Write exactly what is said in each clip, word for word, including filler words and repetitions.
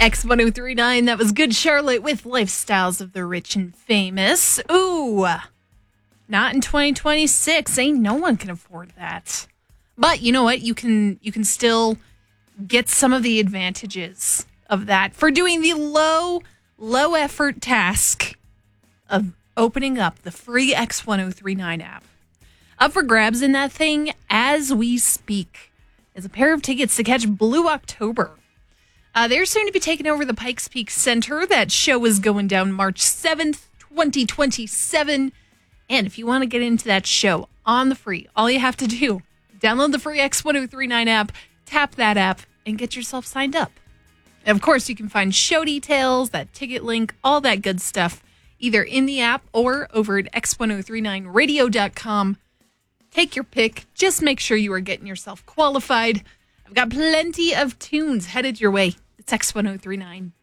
X ten thirty-nine, that was Good Charlotte with Lifestyles of the Rich and Famous. Ooh, not in twenty twenty-six. Ain't no one can afford that. But you know what? You can you can still get some of the advantages of that for doing the low, low effort task of opening up the free X ten thirty-nine app. Up for grabs in that thing as we speak is a pair of tickets to catch Blue October. Uh, they're soon to be taking over the Pikes Peak Center. That show is going down March seventh, twenty twenty-seven. And if you want to get into that show on the free, all you have to do, download the free X ten thirty-nine app, tap that app, and get yourself signed up. And of course, you can find show details, that ticket link, all that good stuff, either in the app or over at x ten thirty-nine radio dot com. Take your pick. Just make sure you are getting yourself qualified. I've got plenty of tunes headed your way. It's X ten thirty-nine.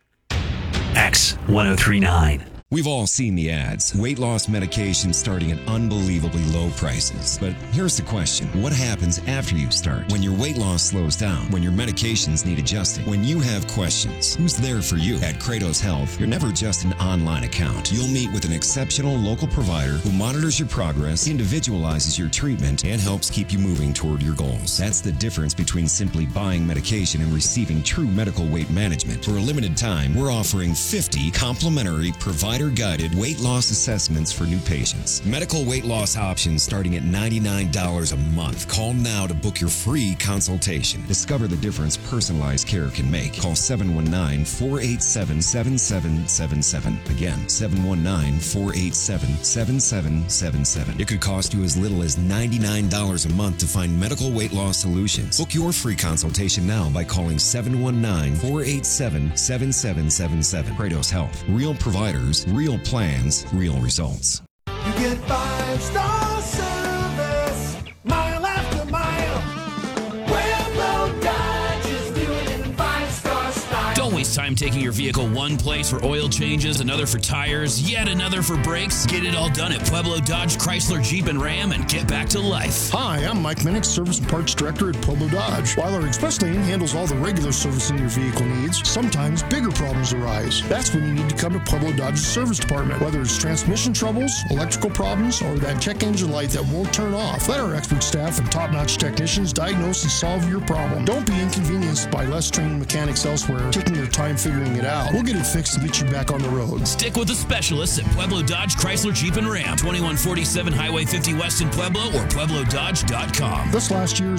X ten thirty-nine. We've all seen the ads. Weight loss medication starting at unbelievably low prices. But here's the question. What happens after you start? When your weight loss slows down? When your medications need adjusting? When you have questions? Who's there for you? At Kratos Health, you're never just an online account. You'll meet with an exceptional local provider who monitors your progress, individualizes your treatment, and helps keep you moving toward your goals. That's the difference between simply buying medication and receiving true medical weight management. For a limited time, we're offering fifty complimentary provider guided weight loss assessments for new patients. Medical weight loss options starting at ninety-nine dollars a month. Call now to book your free consultation. Discover the difference personalized care can make. Call seven one nine, four eight seven, seven seven seven seven. Again, seven one nine, four eight seven, seven seven seven seven. It could cost you as little as ninety-nine dollars a month to find medical weight loss solutions. Book your free consultation now by calling seven one nine, four eight seven, seven seven seven seven. Kratos Health. Real providers, real plans, real results. You get five-star service, mile after mile. Pueblo Dodge is doing it in five-star style. Don't waste time taking your vehicle one place for oil changes, another for tires, yet another for brakes. Get it all done at Pueblo Dodge, Chrysler, Jeep, and Ram and get back to life. Hi, I'm Mike Minnick, Service and Parts Director at Pueblo Dodge. While our express lane handles all the regular servicing your vehicle needs, sometimes bigger problems arise. That's when you need to come to Pueblo Dodge's service department. Whether it's transmission troubles, electrical problems, or that check engine light that won't turn off, let our expert staff and top-notch technicians diagnose and solve your problem. Don't be inconvenienced by less trained mechanics elsewhere taking their time figuring it out. We'll get it fixed and get you back on the road. Stick with the specialists at Pueblo Dodge, Chrysler, Jeep, and Ram. twenty-one forty-seven Highway fifty West in Pueblo or pueblo dodge dot com. This last year